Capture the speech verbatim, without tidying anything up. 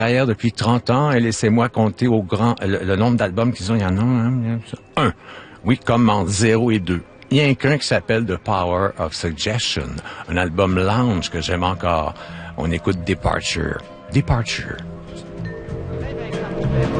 carrière depuis trente ans et laissez-moi compter au grand le, le nombre d'albums qu'ils ont. Il y en a un. un. Oui, comme en zéro et deux. Il y a un qu'un qui s'appelle The Power of Suggestion, un album lounge que j'aime encore. On écoute Departure. Departure.